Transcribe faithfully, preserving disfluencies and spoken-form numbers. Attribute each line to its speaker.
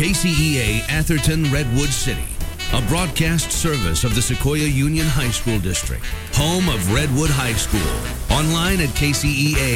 Speaker 1: K C E A Atherton Redwood City, a broadcast service of the Sequoia Union High School District, home of Redwood High School. Online at K C E A